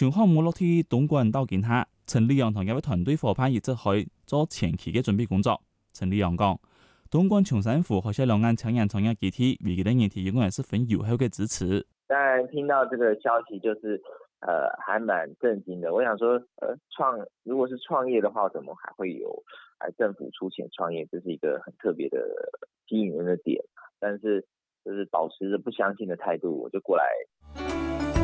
全項目落地東莞到今下，陳立陽同一位團隊伙伴亦即可以做前期嘅準備工作。陳立陽講，東莞長三湖和下兩岸青年創業基地，未來的年底應該係十分有效嘅支持。 當然聽到這個消息，就是還蠻震驚的。我想說，如果是創業的話，怎麼還會有政府出錢創業？這是一個很特別的吸引人的點。但是就是保持着不相信的態度，我就過來。